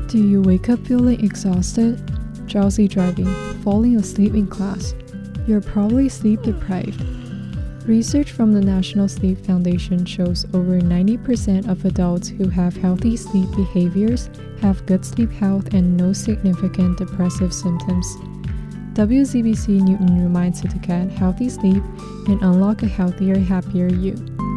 Do you wake up feeling exhausted, drowsy driving, falling asleep in class? You're probably sleep deprived. Research from the National Sleep Foundation shows over 90% of adults who have healthy sleep behaviors have good sleep health and no significant depressive symptoms. WZBC Newton reminds you to get healthy sleep and unlock a healthier, happier you.